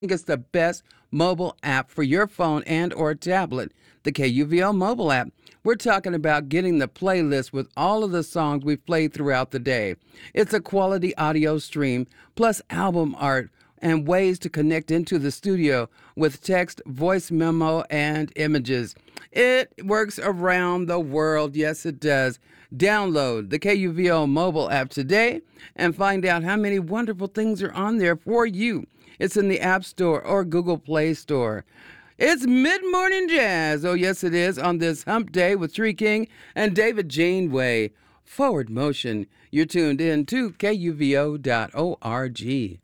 think it's the best mobile app for your phone and or tablet, the KUVO mobile app. We're talking about getting the playlist with all of the songs we've played throughout the day. It's a quality audio stream plus album art and ways to connect into the studio with text, voice memo, and images. It works around the world. Yes, it does. Download the KUVO mobile app today and find out how many wonderful things are on there for you. It's in the App Store or Google Play Store. It's Mid Morning Jazz. Oh, yes, it is, on this hump day with Tree King and David Janeway. Forward motion. You're tuned in to KUVO.org.